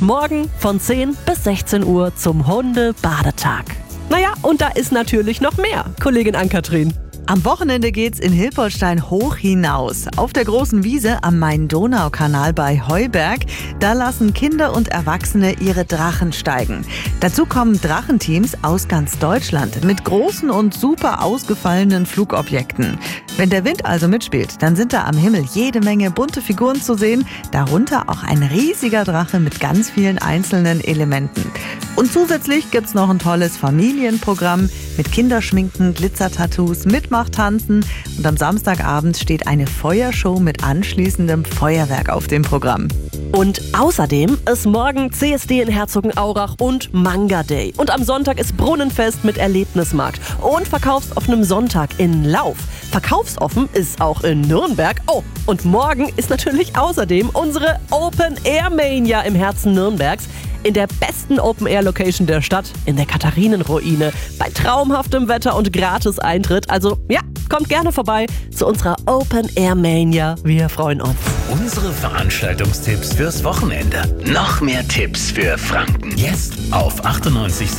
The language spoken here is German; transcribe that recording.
Morgen von 10 bis 16 Uhr zum Hunde-Badetag. Naja, und da ist natürlich noch mehr, Kollegin Ann-Kathrin. Am Wochenende geht's in Hilpoltstein hoch hinaus. Auf der großen Wiese am Main-Donau-Kanal bei Heuberg, da lassen Kinder und Erwachsene ihre Drachen steigen. Dazu kommen Drachenteams aus ganz Deutschland mit großen und super ausgefallenen Flugobjekten. Wenn der Wind also mitspielt, dann sind da am Himmel jede Menge bunte Figuren zu sehen, darunter auch ein riesiger Drache mit ganz vielen einzelnen Elementen. Und zusätzlich gibt's noch ein tolles Familienprogramm mit Kinderschminken, Glitzertattoos, Mitmachtanzen und am Samstagabend steht eine Feuershow mit anschließendem Feuerwerk auf dem Programm. Und außerdem ist morgen CSD in Herzogenaurach und Manga Day. Und am Sonntag ist Brunnenfest mit Erlebnismarkt und verkaufsoffenem Sonntag in Lauf. Verkaufsoffen ist auch in Nürnberg. Oh, und morgen ist natürlich außerdem unsere Open Air Mania im Herzen Nürnbergs. In der besten Open-Air-Location der Stadt, in der Katharinenruine, bei traumhaftem Wetter und Gratis-Eintritt. Also ja, kommt gerne vorbei zu unserer Open-Air-Mania. Wir freuen uns. Unsere Veranstaltungstipps fürs Wochenende. Noch mehr Tipps für Franken. Jetzt auf 98.6